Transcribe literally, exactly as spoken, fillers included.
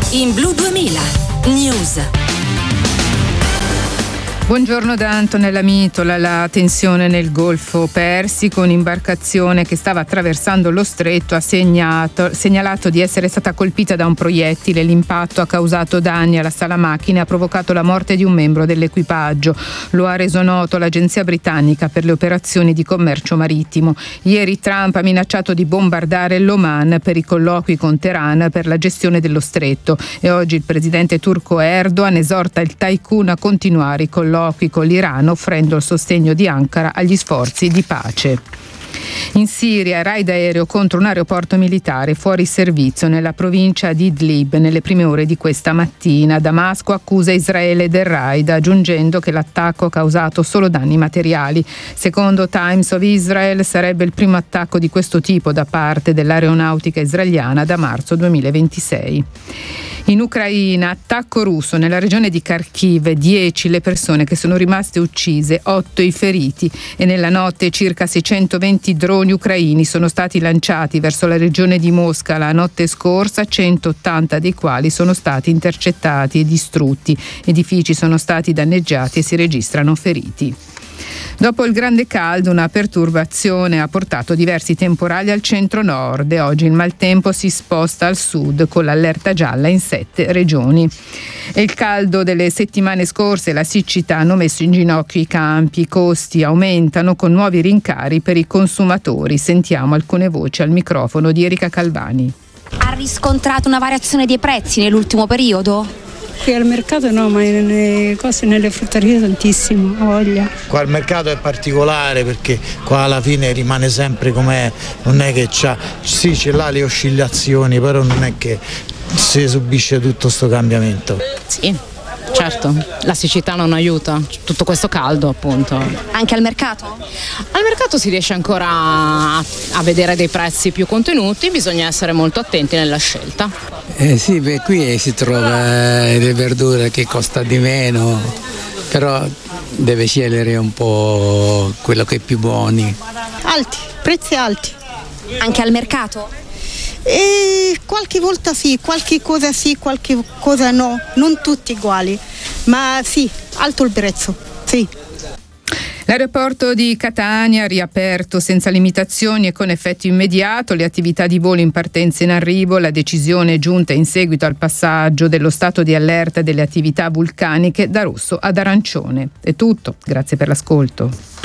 in Blu duemila News. Buongiorno da Antonella Mitola. La tensione nel Golfo Persico, un'imbarcazione che stava attraversando lo stretto ha segnato, segnalato di essere stata colpita da un proiettile. L'impatto ha causato danni alla sala macchine e ha provocato la morte di un membro dell'equipaggio. Lo ha reso noto l'agenzia britannica per le operazioni di commercio marittimo. Ieri Trump ha minacciato di bombardare l'Oman per i colloqui con Teheran per la gestione dello stretto e oggi il presidente turco Erdogan esorta il tycoon a continuare i colloqui con l'Iran, offrendo il sostegno di Ankara agli sforzi di pace. In Siria, raid aereo contro un aeroporto militare fuori servizio nella provincia di Idlib nelle prime ore di questa mattina. Damasco accusa Israele del raid, aggiungendo che l'attacco ha causato solo danni materiali. Secondo Times of Israel sarebbe il primo attacco di questo tipo da parte dell'aeronautica israeliana da marzo duemilaventisei. In Ucraina, attacco russo nella regione di Kharkiv, dieci le persone che sono rimaste uccise, otto i feriti e nella notte circa seicentoventi droni ucraini sono stati lanciati verso la regione di Mosca la notte scorsa, centottanta dei quali sono stati intercettati e distrutti. Edifici sono stati danneggiati e si registrano feriti. Dopo il grande caldo, una perturbazione ha portato diversi temporali al centro-nord e oggi il maltempo si sposta al sud con l'allerta gialla in sette regioni. E il caldo delle settimane scorse e la siccità hanno messo in ginocchio i campi, i costi aumentano con nuovi rincari per i consumatori. Sentiamo alcune voci al microfono di Erika Calvani. Ha riscontrato una variazione dei prezzi nell'ultimo periodo? Qui al mercato no, ma nelle cose, nelle frutterie tantissimo, a voglia. Qua il mercato è particolare perché qua alla fine rimane sempre com'è, non è che c'ha, sì c'è là le oscillazioni, però non è che si subisce tutto sto cambiamento. Sì, certo, la siccità non aiuta, tutto questo caldo appunto. Anche al mercato? Al mercato si riesce ancora a, a vedere dei prezzi più contenuti, bisogna essere molto attenti nella scelta. Eh sì, beh, qui si trova le verdure che costa di meno, però deve scegliere un po' quello che è più buoni. Alti, prezzi alti. Anche al mercato? E qualche volta sì, qualche cosa sì, qualche cosa no, non tutti uguali, ma sì, alto il prezzo, sì. L'aeroporto di Catania ha riaperto senza limitazioni e con effetto immediato le attività di volo in partenza e in arrivo. La decisione è giunta in seguito al passaggio dello stato di allerta delle attività vulcaniche da rosso ad arancione. È tutto, grazie per l'ascolto.